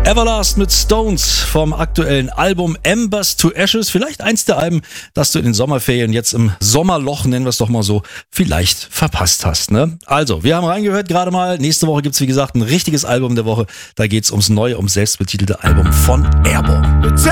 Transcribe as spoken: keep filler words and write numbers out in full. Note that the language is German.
Everlast mit Stones vom aktuellen Album Embers to Ashes. Vielleicht eins der Alben, das du in den Sommerferien jetzt im Sommerloch, nennen wir es doch mal so, vielleicht verpasst hast. Ne? Also, wir haben reingehört gerade mal. Nächste Woche gibt's wie gesagt ein richtiges Album der Woche. Da geht's ums neue, ums selbstbetitelte Album von Airborne.